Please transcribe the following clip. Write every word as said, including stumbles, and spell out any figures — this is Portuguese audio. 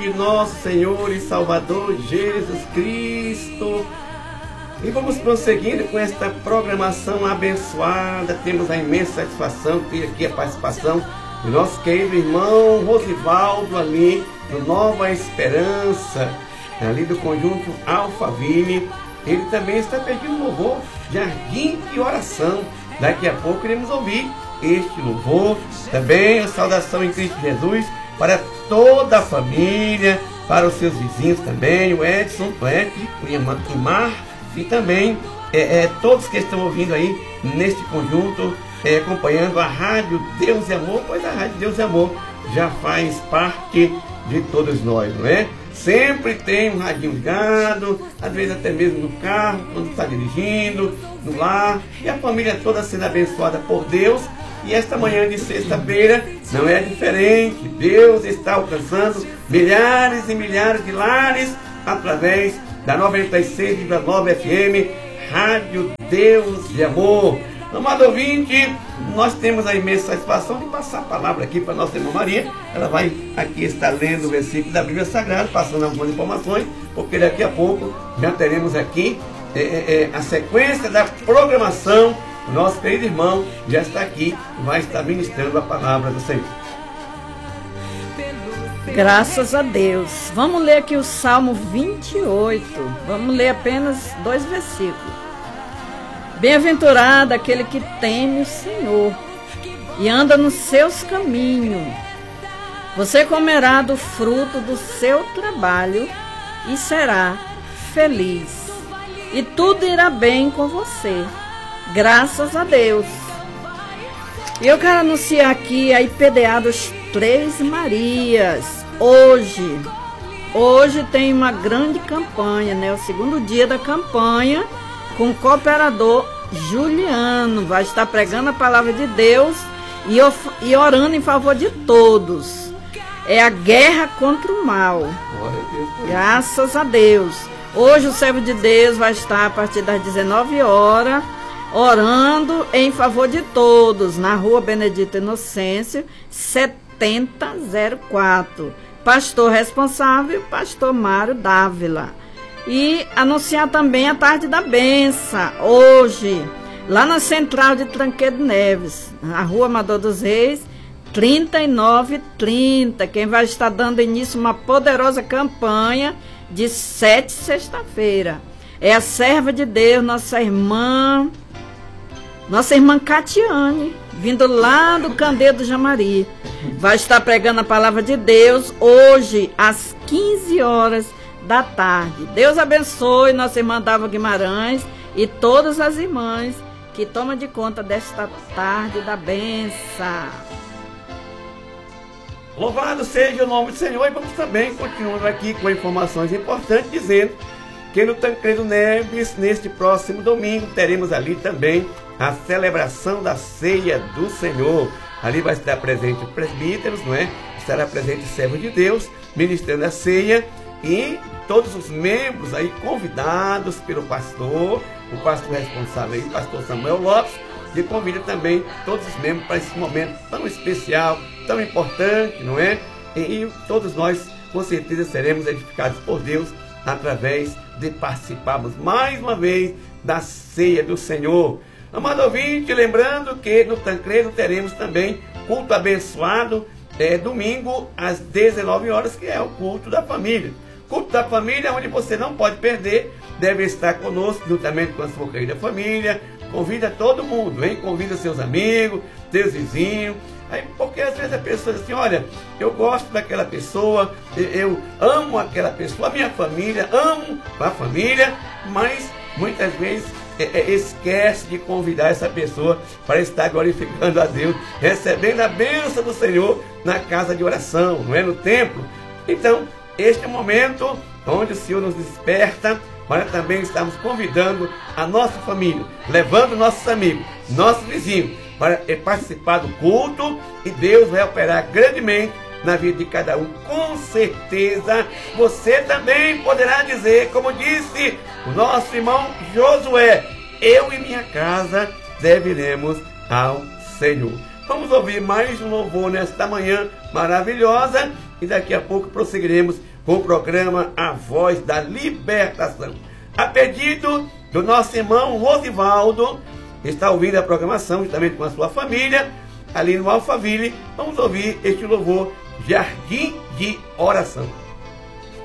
de nosso Senhor e Salvador Jesus Cristo. E vamos prosseguindo com esta programação abençoada. Temos a imensa satisfação de ter aqui a participação do nosso querido irmão Rosivaldo, ali do Nova Esperança, ali do conjunto Alphaville. Ele também está pedindo louvor, Jardim de Oração. Daqui a pouco iremos ouvir este louvor. Também a saudação em Cristo Jesus para toda a família, para os seus vizinhos também, o Edson, é, o Imar, e também é, é, todos que estão ouvindo aí neste conjunto, é, acompanhando a Rádio Deus e Amor, pois a Rádio Deus e Amor já faz parte de todos nós, não é? Sempre tem um radinho ligado, às vezes até mesmo no carro, quando está dirigindo, no lar, e a família toda sendo abençoada por Deus. E esta manhã de sexta-feira não é diferente. Deus está alcançando milhares e milhares de lares através da noventa e seis vírgula nove F M, Rádio Deus de Amor. Amado ouvinte, nós temos a imensa satisfação de passar a palavra aqui para a nossa irmã Maria. Ela vai aqui estar lendo o versículo da Bíblia Sagrada, passando algumas informações, porque daqui a pouco já teremos aqui é, é, a sequência da programação. O nosso querido irmão já está aqui e vai estar ministrando a palavra do Senhor. Graças a Deus. Vamos ler aqui o Salmo vinte e oito. Vamos ler apenas dois versículos. Bem-aventurado aquele que teme o Senhor e anda nos seus caminhos. Você comerá do fruto do seu trabalho e será feliz. E tudo irá bem com você. Graças a Deus. E eu quero anunciar aqui a I P D A dos Três Marias. Hoje, hoje tem uma grande campanha, né? O segundo dia da campanha, com o cooperador Juliano. Vai estar pregando a palavra de Deus e, e orando em favor de todos. É a guerra contra o mal. Graças a Deus. Hoje o servo de Deus vai estar a partir das dezenove horas, orando em favor de todos, na rua Benedito Inocêncio, setenta zero quatro. Pastor responsável, pastor Mário Dávila. E anunciar também a tarde da benção, hoje, lá na central de Tranquedo Neves, na rua Amador dos Reis, trinta e nove trinta. Quem vai estar dando início a uma poderosa campanha de sete sexta-feira. É a serva de Deus, nossa irmã, nossa irmã Catiane, vindo lá do Candeiro do Jamari. Vai estar pregando a palavra de Deus hoje, às quinze horas da tarde. Deus abençoe nossa irmã Dava Guimarães e todas as irmãs que tomam de conta desta tarde da benção. Louvado seja o nome do Senhor. E vamos também continuando aqui com informações importantes, dizendo que no Tancredo Neves, neste próximo domingo, teremos ali também a celebração da ceia do Senhor. Ali vai estar presente os presbíteros, não é? Estará presente o servo de Deus, ministrando a ceia, e todos os membros aí convidados pelo pastor, o pastor responsável aí, o pastor Samuel Lopes, e convida também todos os membros para esse momento tão especial, tão importante, não é? E, e todos nós, com certeza, seremos edificados por Deus através de participarmos mais uma vez da ceia do Senhor. Amado ouvinte, lembrando que no Tancredo teremos também culto abençoado, é, domingo às dezenove horas, que é o culto da família. Culto da família, onde você não pode perder, deve estar conosco, juntamente com a sua querida família. Convida todo mundo, hein? Convida seus amigos, seus vizinhos. Aí, porque às vezes a pessoa diz assim, olha, eu gosto daquela pessoa, eu amo aquela pessoa, a minha família, amo a família, mas muitas vezes é, é, esquece de convidar essa pessoa para estar glorificando a Deus, recebendo a bênção do Senhor na casa de oração, não é? No templo. Então, este é o momento onde o Senhor nos desperta para também estarmos convidando a nossa família, levando nossos amigos, nossos vizinhos, para participar do culto, e Deus vai operar grandemente na vida de cada um. Com certeza, você também poderá dizer, como disse o nosso irmão Josué, eu e minha casa serviremos ao Senhor. Vamos ouvir mais um louvor nesta manhã maravilhosa, e daqui a pouco prosseguiremos com o programa A Voz da Libertação. A pedido do nosso irmão Rosivaldo, que está ouvindo a programação justamente com a sua família, ali no Alphaville, vamos ouvir este louvor, Jardim de Oração.